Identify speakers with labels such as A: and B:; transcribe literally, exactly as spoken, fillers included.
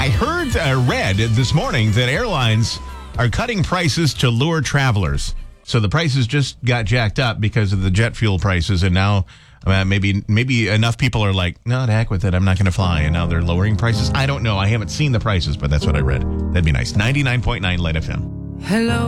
A: I heard, uh, read this morning that airlines are cutting prices to lure travelers. So the prices just got jacked up because of the jet fuel prices, and now uh, maybe maybe enough people are like, no, to heck with it, I'm not going to fly, and now they're lowering prices. I don't know. I haven't seen the prices, but that's what I read. That'd be nice. ninety-nine point nine Light F M.
B: Hello.